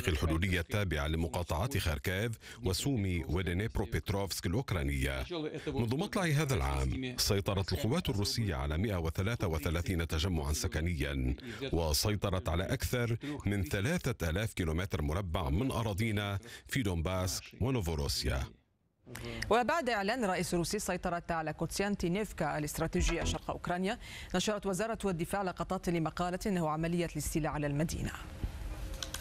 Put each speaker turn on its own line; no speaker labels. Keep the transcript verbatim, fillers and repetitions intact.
المناطق الحدودية التابعة لمقاطعات خاركيف وسومي ودنيبروبيتروفسك الأوكرانية. منذ مطلع هذا العام سيطرت القوات الروسية على مئة وثلاثة وثلاثين تجمعا سكنيا، وسيطرت على أكثر من ثلاثة آلاف كيلومتر مربع من أراضينا في دونباس ونوفوروسيا.
وبعد إعلان الرئيس الروسي السيطرة على كوتسيانتينيفكا الاستراتيجية شرق أوكرانيا، نشرت وزارة الدفاع لقطات لمقالة أنه عملية الاستيلاء على المدينة.